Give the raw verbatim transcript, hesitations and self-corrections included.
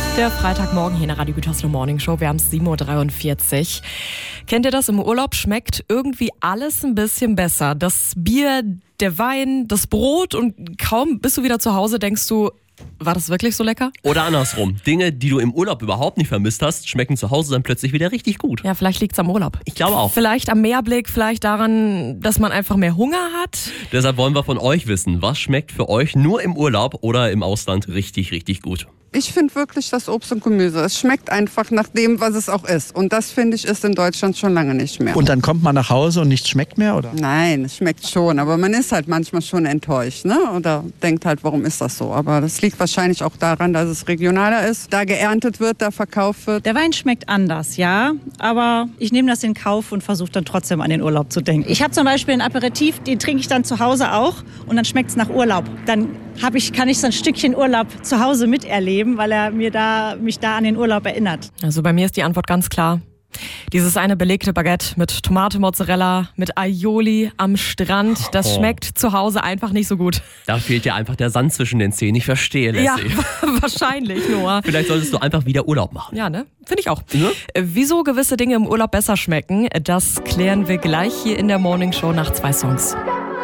Der Freitagmorgen hier in der Radio Gütersloh Morning Show. Wir haben es sieben Uhr dreiundvierzig. Kennt ihr das? Im Urlaub schmeckt irgendwie alles ein bisschen besser. Das Bier, der Wein, das Brot und kaum bist du wieder zu Hause, denkst du, war das wirklich so lecker? Oder andersrum. Dinge, die du im Urlaub überhaupt nicht vermisst hast, schmecken zu Hause dann plötzlich wieder richtig gut. Ja, vielleicht liegt's am Urlaub. Ich glaube auch. Vielleicht am Meerblick, vielleicht daran, dass man einfach mehr Hunger hat. Deshalb wollen wir von euch wissen, was schmeckt für euch nur im Urlaub oder im Ausland richtig, richtig gut? Ich finde wirklich das Obst und Gemüse. Es schmeckt einfach nach dem, was es auch ist. Und das, finde ich, ist in Deutschland schon lange nicht mehr. Und dann kommt man nach Hause und nichts schmeckt mehr, oder? Nein, es schmeckt schon. Aber man ist halt manchmal schon enttäuscht, ne? Oder denkt halt, warum ist das so? Aber das liegt wahrscheinlich auch daran, dass es regionaler ist. Da geerntet wird, da verkauft wird. Der Wein schmeckt anders, ja. Aber ich nehme das in Kauf und versuche dann trotzdem an den Urlaub zu denken. Ich habe zum Beispiel ein Aperitif, den trinke ich dann zu Hause auch. Und dann schmeckt es nach Urlaub. Dann hab ich, kann ich so ein Stückchen Urlaub zu Hause miterleben, weil er mir da, mich da an den Urlaub erinnert. Also bei mir ist die Antwort ganz klar. Dieses eine belegte Baguette mit Tomate, Mozzarella, mit Aioli am Strand, das Oh. schmeckt zu Hause einfach nicht so gut. Da fehlt dir einfach der Sand zwischen den Zähnen. Ich verstehe, Leslie. Ja, wahrscheinlich, Noah. Vielleicht solltest du einfach wieder Urlaub machen. Ja, ne? Finde ich auch. Ja. Äh, Wieso gewisse Dinge im Urlaub besser schmecken, das klären wir gleich hier in der Morning Show nach zwei Songs.